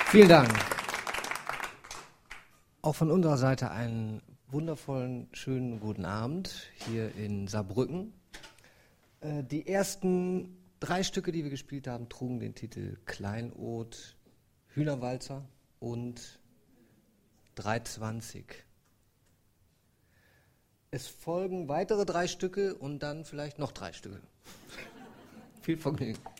Vielen Dank. Auch von unserer Seite einen wundervollen, schönen guten Abend hier in Saarbrücken. Die ersten 3 Stücke, die wir gespielt haben, trugen den Titel Kleinod, Hühnerwalzer und 320. Es folgen weitere 3 Stücke und dann vielleicht noch 3 Stücke. Viel Vergnügen.